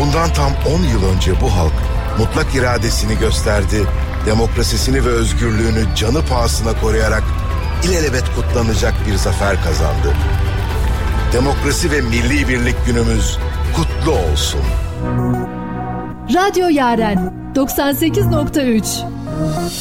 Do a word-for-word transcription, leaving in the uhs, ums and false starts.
Bundan tam on yıl önce bu halk mutlak iradesini gösterdi, demokrasisini ve özgürlüğünü canı pahasına koruyarak ilelebet kutlanacak bir zafer kazandı. Demokrasi ve Milli Birlik Günümüz kutlu olsun. Radyo Yaren doksan sekiz nokta üç